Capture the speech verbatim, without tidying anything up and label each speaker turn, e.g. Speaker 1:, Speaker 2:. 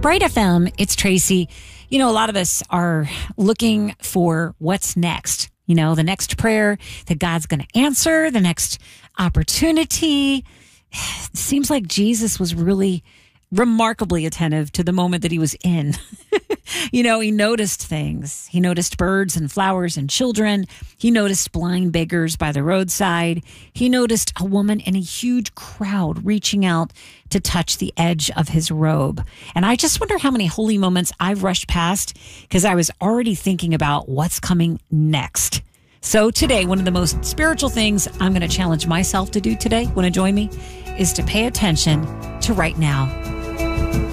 Speaker 1: Bright F M, it's Tracy. You know, a lot of us are looking for what's next. You know, the next prayer that God's going to answer, the next opportunity. It seems like Jesus was really remarkably attentive to the moment that he was in. You know, he noticed things. He noticed birds and flowers and children. He noticed blind beggars by the roadside. He noticed a woman in a huge crowd reaching out to touch the edge of his robe. And I just wonder how many holy moments I've rushed past because I was already thinking about what's coming next. So today, one of the most spiritual things I'm going to challenge myself to do today, want to join me, is to pay attention to right now.